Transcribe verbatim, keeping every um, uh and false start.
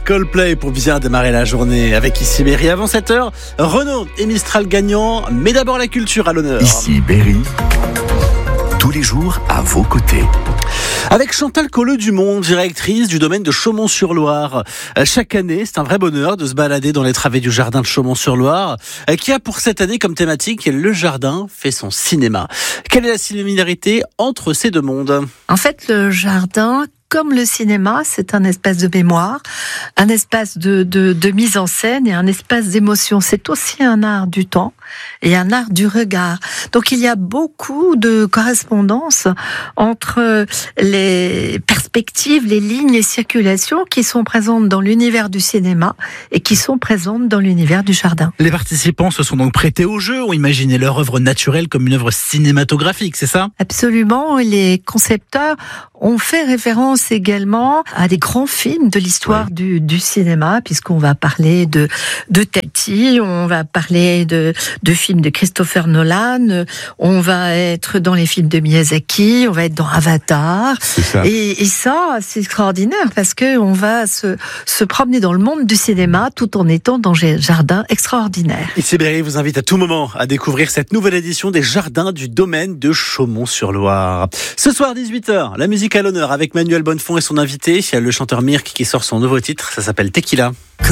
Coldplay pour bien démarrer la journée avec Ici Berry. Avant sept heures, Renaud et Mistral gagnant, mais d'abord la culture à l'honneur. Ici Berry, tous les jours à vos côtés. Avec Chantal Colleux-Dumont, directrice du domaine de Chaumont-sur-Loire. Chaque année, c'est un vrai bonheur de se balader dans les travées du jardin de Chaumont-sur-Loire, qui a pour cette année comme thématique « Le jardin fait son cinéma ». Quelle est la similarité entre ces deux mondes ? En fait, le jardin, comme le cinéma, c'est un espace de mémoire, un espace de, de, de mise en scène et un espace d'émotion. C'est aussi un art du temps et un art du regard. Donc il y a beaucoup de correspondances entre les perspectives, les lignes, les circulations qui sont présentes dans l'univers du cinéma et qui sont présentes dans l'univers du jardin. Les participants se sont donc prêtés au jeu, ont imaginé leur œuvre naturelle comme une œuvre cinématographique, c'est ça ? Absolument, les concepteurs ont fait référence également à des grands films de l'histoire oui. du, du cinéma, puisqu'on va parler de, de Tati, on va parler de, de films de Christopher Nolan, on va être dans les films de Miyazaki, on va être dans Avatar. Ça. Et, et ça, c'est extraordinaire, parce que on va se, se promener dans le monde du cinéma tout en étant dans un jardin extraordinaire. Ici Berry vous invite à tout moment à découvrir cette nouvelle édition des Jardins du domaine de Chaumont-sur-Loire. Ce soir, dix-huit heures, la musique à l'honneur avec Manuel Bonnefond et son invité, le chanteur Mirk qui sort son nouveau titre, ça s'appelle Tequila.